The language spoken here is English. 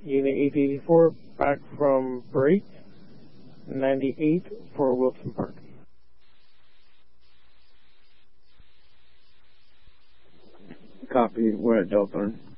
Unit 884 back from break. 98 for Wilson Park. Copy. We're at Delthorn.